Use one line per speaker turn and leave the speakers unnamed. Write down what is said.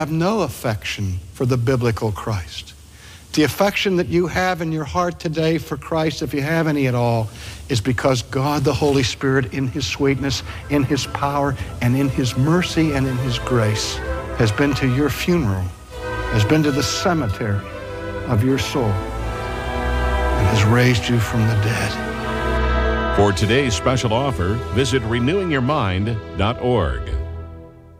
have no affection for the biblical Christ. The affection that you have in your heart today for Christ, if you have any at all, is because God the Holy Spirit, in His sweetness, in His power, and in His mercy and in His grace, has been to your funeral, has been to the cemetery of your soul, and has raised you from the dead.
For today's special offer, visit renewingyourmind.org.